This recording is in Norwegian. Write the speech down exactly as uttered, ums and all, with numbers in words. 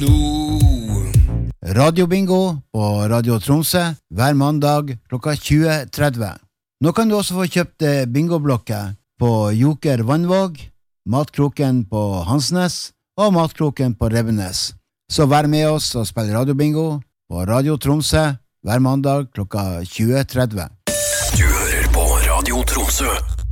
nå. Radiobingo på Radio Tromsø hver mandag klokka tjue tretti. Nå kan du også få kjøpt bingoblokker på Joker Vannvåg, Matkroken på Hansnes og Matkroken på Rebbenes. Så vær med oss og spill radiobingo på Radio Tromsø hver mandag klokka tjue tretti. Du hører på Radio Tromsø.